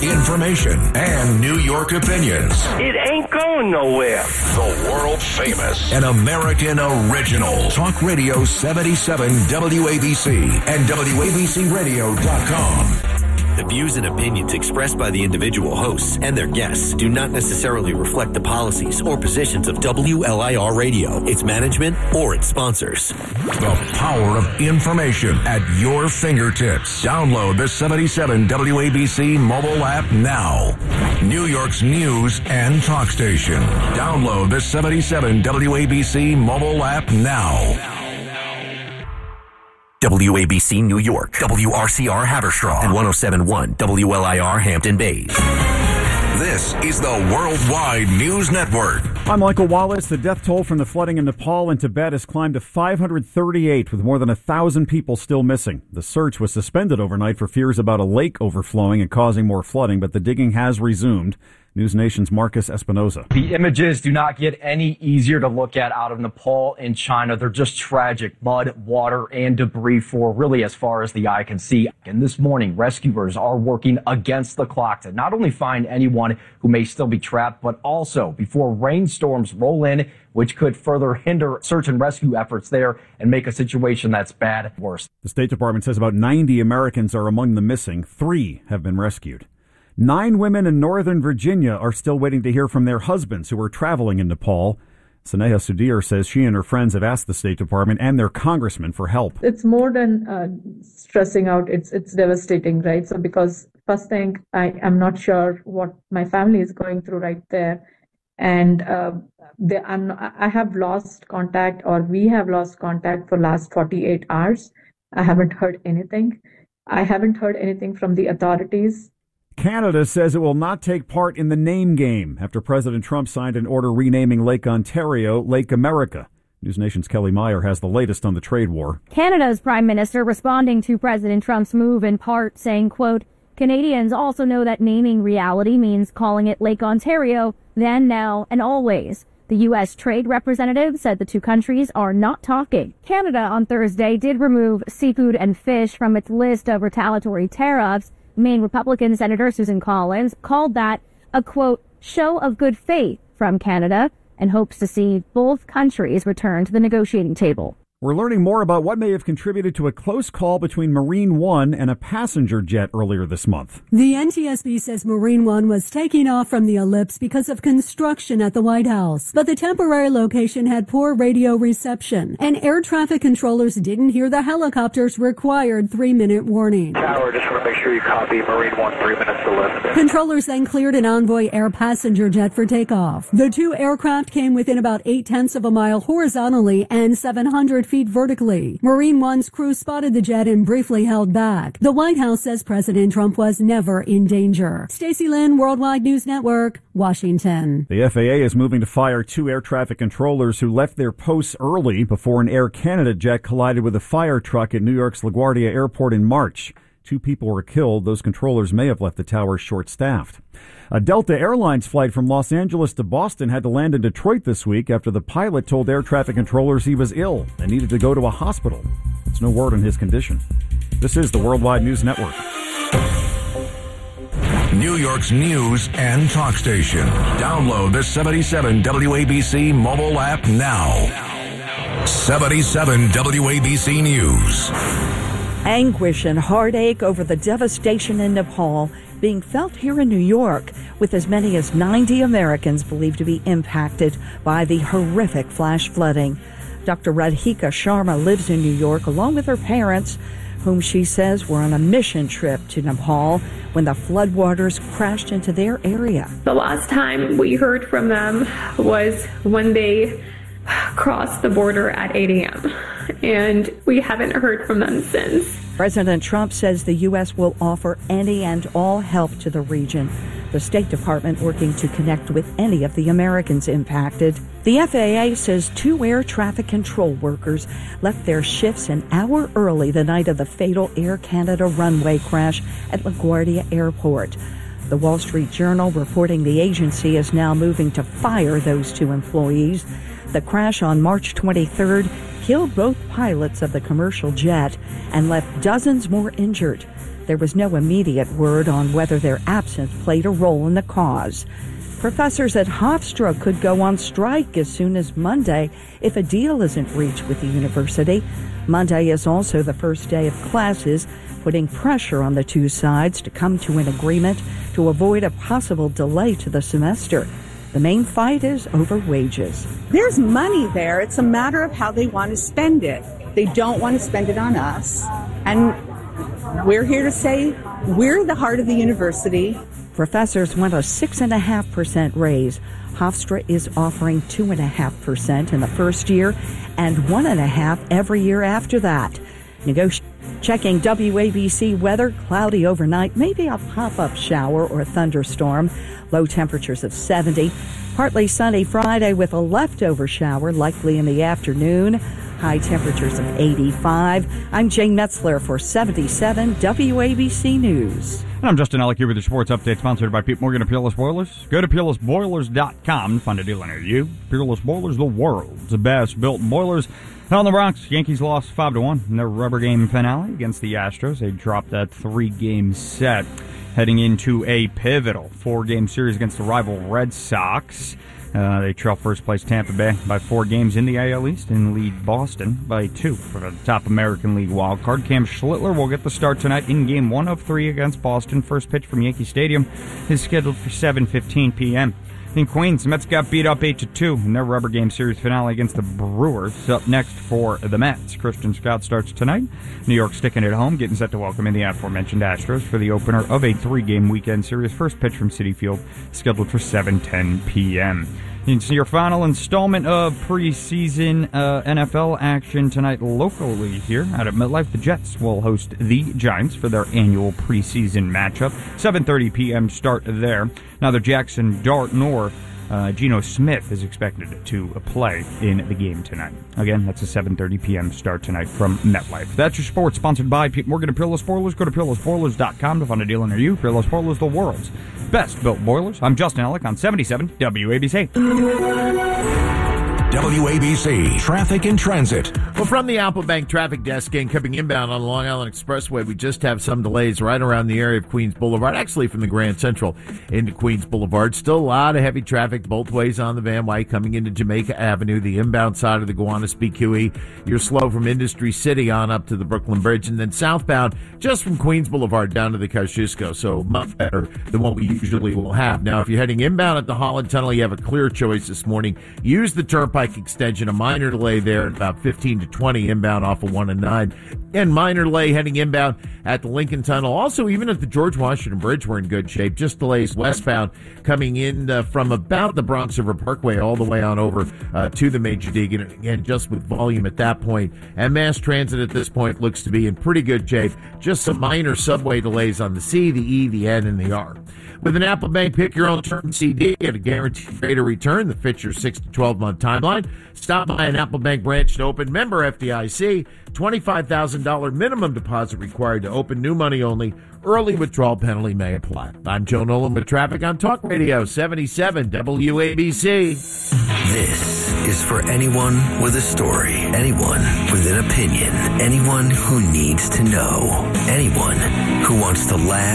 information, and New York opinions. It ain't going nowhere. The world famous and American original Talk Radio 77 WABC and WABCRadio.com. The views and opinions expressed by the individual hosts and their guests do not necessarily reflect the policies or positions of WLIR Radio, its management, or its sponsors. The power of information at your fingertips. Download the 77 WABC mobile app now. New York's news and talk station. Download the 77 WABC mobile app now. WABC New York, WRCR Haverstraw, and 107.1 WLIR Hampton Bays. This is the Worldwide News Network. I'm Michael Wallace. The death toll from the flooding in Nepal and Tibet has climbed to 538, with more than 1,000 people still missing. The search was suspended overnight for fears about a lake overflowing and causing more flooding, but the digging has resumed. News Nation's Marcus Espinoza. The images do not get any easier to look at out of Nepal and China. They're just tragic. Mud, water, and debris for really as far as the eye can see. And this morning, rescuers are working against the clock to not only find anyone who may still be trapped, but also before rainstorms roll in, which could further hinder search and rescue efforts there and make a situation that's bad worse. The State Department says about 90 Americans are among the missing. 3 have been rescued. 9 women in Northern Virginia are still waiting to hear from their husbands who are traveling in Nepal. Sneha Sudhir says she and her friends have asked the State Department and their congressman for help. It's more than stressing out. It's devastating, right? So because first thing, I am not sure what my family is going through right there. And I have lost contact, or we have lost contact for last 48 hours. I haven't heard anything. I haven't heard anything from the authorities. Canada says it will not take part in the name game after President Trump signed an order renaming Lake Ontario Lake America. News Nation's Kelly Meyer has the latest on the trade war. Canada's Prime Minister responding to President Trump's move in part saying, quote, Canadians also know that naming reality means calling it Lake Ontario, then, now, and always. The U.S. Trade Representative said the two countries are not talking. Canada on Thursday did remove seafood and fish from its list of retaliatory tariffs. Maine Republican Senator Susan Collins called that a, quote, show of good faith from Canada and hopes to see both countries return to the negotiating table. We're learning more about what may have contributed to a close call between Marine One and a passenger jet earlier this month. The NTSB says Marine One was taking off from the ellipse because of construction at the White House. But the temporary location had poor radio reception, and air traffic controllers didn't hear the helicopter's required 3-minute warning. Tower, just want to make sure you copy Marine One, 3 minutes to lift. Controllers then cleared an Envoy Air passenger jet for takeoff. The two aircraft came within about 0.8 of a mile horizontally and 700 feet vertically. Marine One's crew spotted the jet and briefly held back. The White House says President Trump was never in danger. Stacey Lynn, Worldwide News Network, Washington. The FAA is moving to fire 2 air traffic controllers who left their posts early before an Air Canada jet collided with a fire truck at New York's LaGuardia Airport in March. 2 people were killed. Those controllers may have left the tower short-staffed. A Delta Airlines flight from Los Angeles to Boston had to land in Detroit this week after the pilot told air traffic controllers he was ill and needed to go to a hospital. There's no word on his condition. This is the Worldwide News Network. New York's news and talk station. Download the 77 WABC mobile app now. 77 WABC News. Anguish and heartache over the devastation in Nepal being felt here in New York, with as many as 90 Americans believed to be impacted by the horrific flash flooding. Dr. Radhika Sharma lives in New York along with her parents, whom she says were on a mission trip to Nepal when the floodwaters crashed into their area. The last time we heard from them was when they crossed the border at 8 a.m. and we haven't heard from them since. President Trump says the U.S. will offer any and all help to the region. The State Department working to connect with any of the Americans impacted. The FAA says 2 air traffic control workers left their shifts an hour early the night of the fatal Air Canada runway crash at LaGuardia Airport. The Wall Street Journal reporting the agency is now moving to fire those 2 employees. The crash on March 23rd killed both pilots of the commercial jet and left dozens more injured. There was no immediate word on whether their absence played a role in the cause. Professors at Hofstra could go on strike as soon as Monday if a deal isn't reached with the university. Monday is also the first day of classes, putting pressure on the two sides to come to an agreement to avoid a possible delay to the semester. The main fight is over wages. There's money there. It's a matter of how they want to spend it. They don't want to spend it on us. And we're here to say we're the heart of the university. Professors want a 6.5% raise. Hofstra is offering 2.5% in the first year and 1.5% every year after that. Checking WABC weather, cloudy overnight, maybe a pop-up shower or thunderstorm. Low temperatures of 70. Partly sunny Friday with a leftover shower likely in the afternoon. High temperatures of 85. I'm Jane Metzler for 77 WABC News. And I'm Justin Ellick here with your sports update, sponsored by Pete Morgan of Peerless Boilers. Go to peerlessboilers.com to find a dealer near you. Peerless Boilers, the world's best built boilers. Out in the Bronx, Yankees lost 5-1 in their rubber game finale against the Astros. They dropped that 3-game set, heading into a pivotal 4-game series against the rival Red Sox. They trail first place Tampa Bay by 4 games in the AL East and lead Boston by 2 for the top American League wildcard. Cam Schlittler will get the start tonight in Game 1 of 3 against Boston. First pitch from Yankee Stadium is scheduled for 7:15 p.m. In Queens, the Mets got beat up 8-2 in their rubber game series finale against the Brewers. Up next for the Mets, Christian Scott starts tonight. New York sticking at home, getting set to welcome in the aforementioned Astros for the opener of a 3-game weekend series. First pitch from Citi Field scheduled for 7:10 p.m. It's your final installment of preseason NFL action tonight locally here out at MetLife. The Jets will host the Giants for their annual preseason matchup. 7:30 p.m. start there. Neither Jackson Dart nor Geno Smith is expected to play in the game tonight. Again, that's a 7:30 p.m. start tonight from MetLife. That's your sports, sponsored by Pete Morgan and Peerless Boilers. Go to peerlessboilers.com to find a deal near you. Peerless Boilers, the world's best built boilers. I'm Justin Ellick on 77 WABC. WABC Traffic and Transit. Well, from the Applebank Traffic Desk and coming inbound on the Long Island Expressway, we just have some delays right around the area of Queens Boulevard, actually from the Grand Central into Queens Boulevard. Still a lot of heavy traffic both ways on the Van Wyck coming into Jamaica Avenue, the inbound side of the Gowanus BQE. You're slow from Industry City on up to the Brooklyn Bridge, and then southbound just from Queens Boulevard down to the Kosciuszko, so much better than what we usually will have. Now, if you're heading inbound at the Holland Tunnel, you have a clear choice this morning. Use the Turnpike extension, a minor delay there at about 15 to 20 inbound off of 1 and 9. And minor delay heading inbound at the Lincoln Tunnel. Also, even at the George Washington Bridge, we're in good shape. Just delays westbound coming in from about the Bronx River Parkway all the way on over to the Major Deegan. And again, just with volume at that point. And mass transit at this point looks to be in pretty good shape. Just some minor subway delays on the C, the E, the N, and the R. With an Applebank Pick Your Own Term CD at a guaranteed rate of return, the Fitcher 6 to 12-month timeline. Stop by an Applebank branch to open. Member FDIC. $25,000 minimum deposit required to open. New money only. Early withdrawal penalty may apply. I'm Joe Nolan with traffic on Talk Radio 77 WABC. This is for anyone with a story, anyone with an opinion, anyone who needs to know, anyone who wants to laugh